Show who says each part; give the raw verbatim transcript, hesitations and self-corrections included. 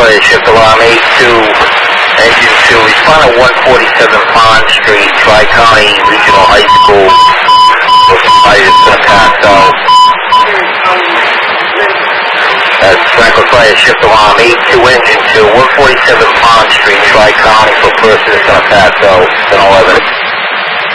Speaker 1: Fire, shift alarm eight two, engine two, respond to one forty-seven Pond Street, Tri-County Regional High School. Fire is going to pass out. That's Franklin Fire, shift alarm eight two, engine two, one forty-seven Pond Street, Tri-County, for person is going to pass out, ten eleven.